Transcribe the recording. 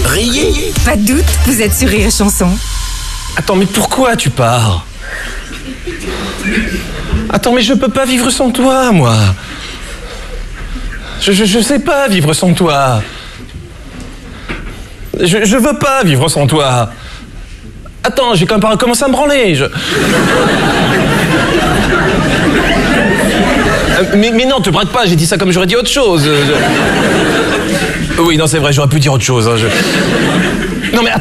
Riez. Pas de doute, vous êtes sur Rire et Chanson. Attends, mais pourquoi tu pars? Attends, mais je peux pas vivre sans toi, moi. Je sais pas vivre sans toi. Je veux pas vivre sans toi. Attends, j'ai quand même pas commencé à me branler. Mais non, te braque pas, j'ai dit ça comme j'aurais dit autre chose. Oui, non, c'est vrai, j'aurais pu dire autre chose. Non, mais